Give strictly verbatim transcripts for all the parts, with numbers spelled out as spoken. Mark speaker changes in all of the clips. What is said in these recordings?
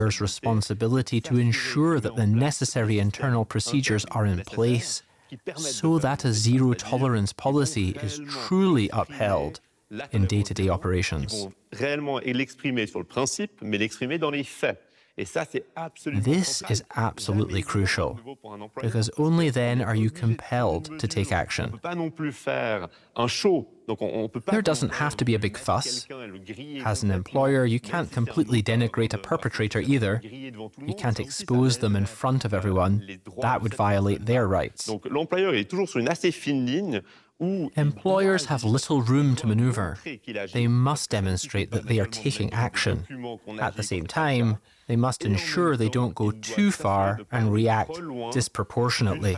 Speaker 1: responsibility to ensure that the necessary internal procedures are in place so that a zero-tolerance policy is truly upheld in day-to-day operations. This is absolutely crucial, because only then are you compelled to take action. There doesn't have to be a big fuss. As an employer, you can't completely denigrate a perpetrator either. You can't expose them in front of everyone. That would violate their rights. Employers have little room to maneuver. They must demonstrate that they are taking action. At the same time, they must ensure they don't go too far and react disproportionately.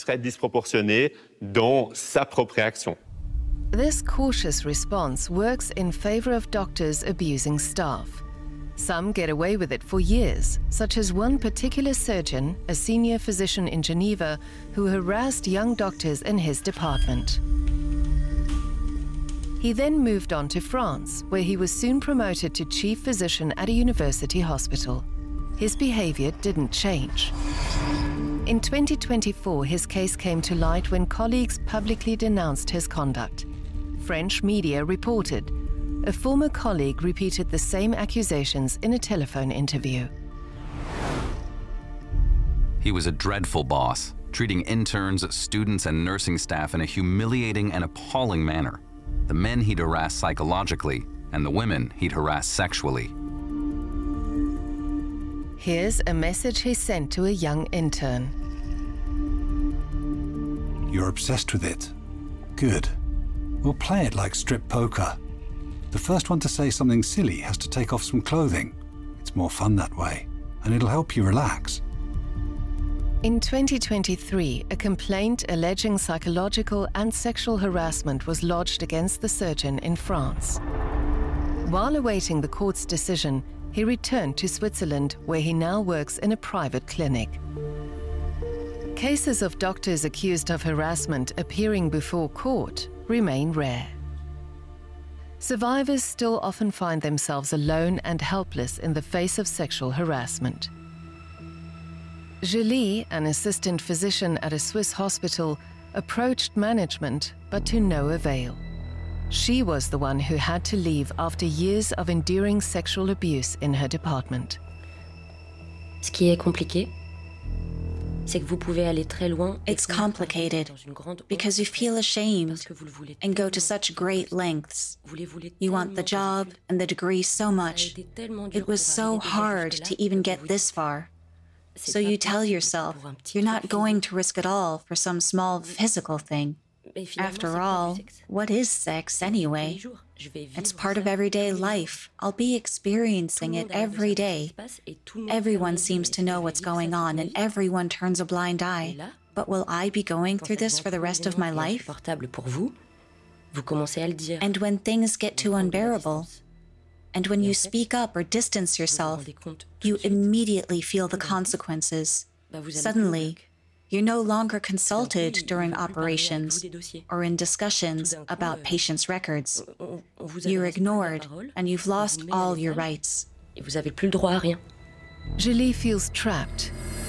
Speaker 2: This cautious response works in favor of doctors abusing staff. Some get away with it for years, such as one particular surgeon, a senior physician in Geneva, who harassed young doctors in his department. He then moved on to France, where he was soon promoted to chief physician at a university hospital. His behavior didn't change. In twenty twenty-four, his case came to light when colleagues publicly denounced his conduct. French media reported. A former colleague repeated the same accusations in a telephone interview.
Speaker 3: He was a dreadful boss, treating interns, students, and nursing staff in a humiliating and appalling manner. The men he'd harass psychologically, and the women he'd harass sexually.
Speaker 2: Here's a message he sent to a young intern.
Speaker 4: You're obsessed with it. Good. We'll play it like strip poker. The first one to say something silly has to take off some clothing. It's more fun that way, and it'll help you relax.
Speaker 2: In twenty twenty-three, a complaint alleging psychological and sexual harassment was lodged against the surgeon in France. While awaiting the court's decision, he returned to Switzerland, where he now works in a private clinic. Cases of doctors accused of harassment appearing before court remain rare. Survivors still often find themselves alone and helpless in the face of sexual harassment. Julie, an assistant physician at a Swiss hospital, approached management, but to no avail. She was the one who had to leave after years of enduring sexual abuse in her department.
Speaker 5: Ce qui est compliqué, c'est que vous pouvez aller très loin.
Speaker 6: It's complicated because you feel ashamed and go to such great lengths. You want the job and the degree so much. It was so hard to even get this far. So you tell yourself you're not going to risk it all for some small physical thing. After all, what is sex anyway? It's part of everyday life. I'll be experiencing it every day. Everyone seems to know what's going on and everyone turns a blind eye. But will I be going through this for the rest of my life? And when things get too unbearable, and when you speak up or distance yourself, you immediately feel the consequences. Suddenly, you're no longer consulted during operations or in discussions about patients' records. You're ignored, and you've lost all your rights.
Speaker 2: Julie feels trapped.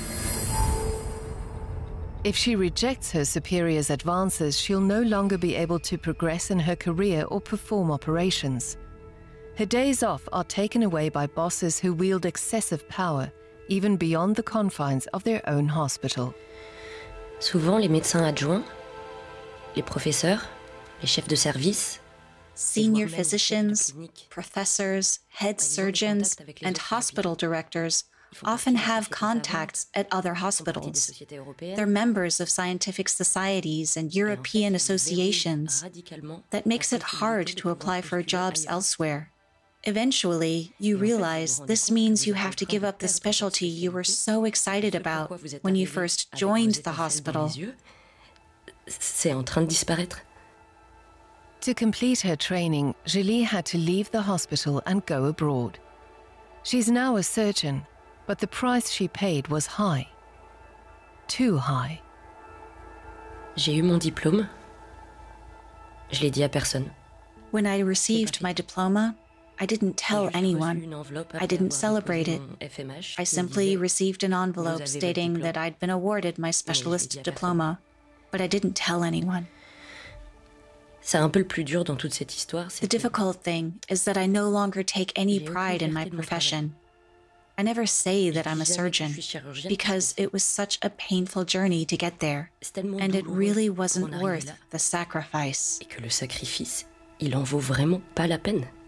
Speaker 2: If she rejects her superior's advances, she'll no longer be able to progress in her career or perform operations. Her days off are taken away by bosses who wield excessive power, even beyond the confines of their own hospital.
Speaker 5: Souvent, les médecins adjoints, les professeurs, les chefs de service,
Speaker 6: senior physicians, professors, head surgeons, and hospital directors often have contacts at other hospitals. They're members of scientific societies and European associations. That makes it hard to apply for jobs elsewhere. Eventually, you realize this means you have to give up the specialty you were so excited about when you first joined the hospital.
Speaker 5: C'est en train de disparaître.
Speaker 2: To complete her training, Julie had to leave the hospital and go abroad. She's now a surgeon, but the price she paid was high. Too high.
Speaker 5: J'ai eu mon diplôme. Je l'ai dit à personne.
Speaker 6: When I received my diploma, I didn't tell anyone. I didn't celebrate it. I simply received an envelope stating that I'd been awarded my specialist diploma, but I didn't tell anyone. The difficult thing is that I no longer take any pride in my profession. I never say that I'm a surgeon because it was such a painful journey to get there, and it really wasn't worth the sacrifice.
Speaker 5: Et que le sacrifice, il en vaut vraiment pas la peine.